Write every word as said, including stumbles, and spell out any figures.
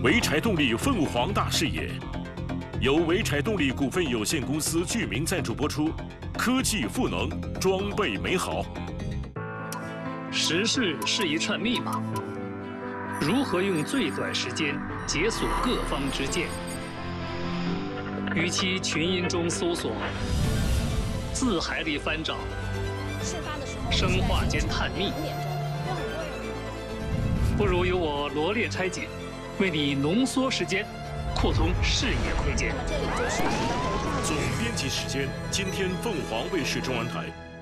潍柴动力凤凰大视野，由潍柴动力股份有限公司居民赞助播出。科技赋能，装备美好。 时事是一串密码，如何用最短时间解锁各方之见？与其群音中搜索，字海里翻找，生化间探秘，不如由我罗列拆解，为你浓缩时间，扩充视野空间。 总编辑时间，今天凤凰卫视中文台。